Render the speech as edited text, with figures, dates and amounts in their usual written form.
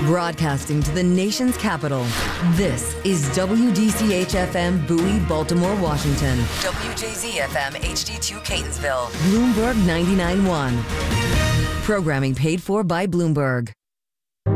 Broadcasting to the nation's capital, this is WDCH-FM Bowie, Baltimore, Washington. WJZ-FM HD2 Catonsville. Bloomberg 99.1. Programming paid for by Bloomberg.